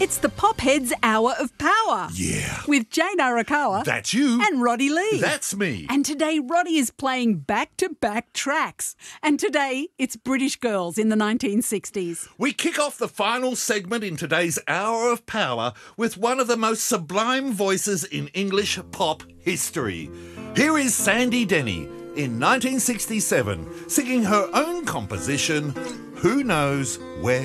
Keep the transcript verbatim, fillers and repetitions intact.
It's the Popheads Hour of Power. Yeah. With Jane Arakawa. That's you. And Roddy Lee. That's me. And today Roddy is playing back-to-back tracks. And today it's British girls in the nineteen sixties. We kick off the final segment in today's Hour of Power with one of the most sublime voices in English pop history. Here is Sandy Denny in nineteen sixty-seven singing her own composition, Who Knows Where